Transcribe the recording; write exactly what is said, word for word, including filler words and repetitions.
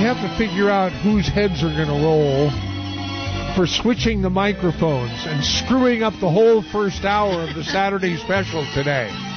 have to figure out whose heads are going to roll for switching the microphones and screwing up the whole first hour of the Saturday special today.